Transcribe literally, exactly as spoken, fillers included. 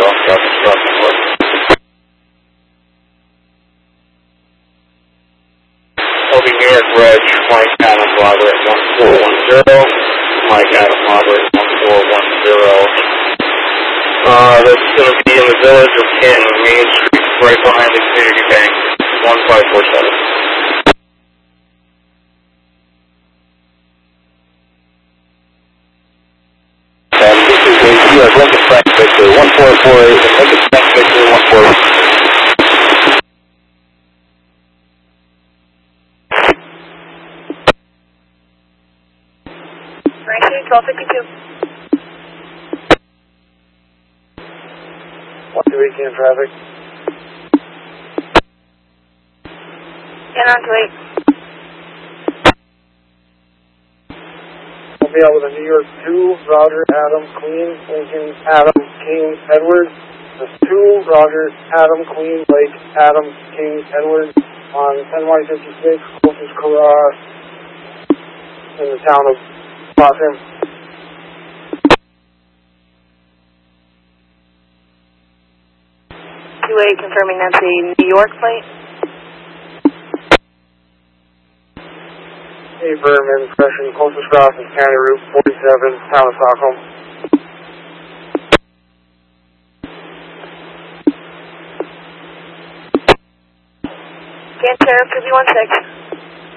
wrong traffic stop number. Over New York Reg, Mike Adam Robert one four one zero. Mike Adam Robert one four one zero. Uh, that's going to be in the village of Canton, Main Street, right behind the community bank, one five four seven. And this is a U S Lincoln Frank Victor one four four eight, Lincoln Frank Victor one four one. twelve fifty-two. one two eight in traffic. ten on to eight. I'll be out with a New York two, Roger, Adam, Queen, Lincoln, Adam, King, Edwards. That's two, Roger, Adam, Queen, Lake, Adam, King, Edwards on N Y fifty-six, closest garage in the town of Boston. two eight confirming that's a New York plate. A Berman, expression, closest cross is County Route forty-seven, town of Stockholm. Can Sheriff two B one six.